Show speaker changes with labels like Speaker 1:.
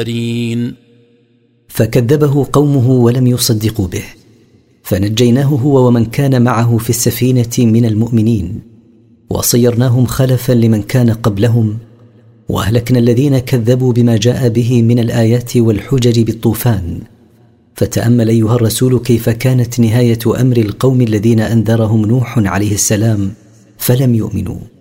Speaker 1: فكذبه قومه ولم يصدقوا به، فنجيناه هو ومن كان معه في السفينة من المؤمنين، وصيرناهم خلفا لمن كان قبلهم، وأهلكنا الذين كذبوا بما جاء به من الآيات والحجج بالطوفان. فتأمل أيها الرسول كيف كانت نهاية أمر القوم الذين أنذرهم نوح عليه السلام فلم يؤمنوا.